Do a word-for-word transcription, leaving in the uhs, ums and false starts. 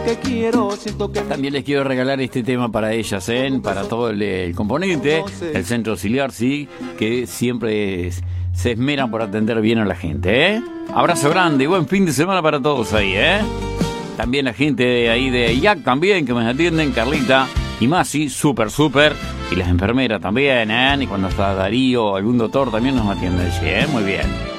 que quiero, siento que... También les quiero regalar este tema para ellas, ¿eh? Para todo el, el componente, el centro auxiliar, sí, que siempre es, se esmeran por atender bien a la gente, ¿eh? Abrazo grande y buen fin de semana para todos ahí, ¿eh? También la gente de ahí de I A C también, que me atienden, Carlita y Masi, súper, súper. Y las enfermeras también, ¿eh? Y cuando está Darío o algún doctor también nos atiende allí, ¿eh? Muy bien.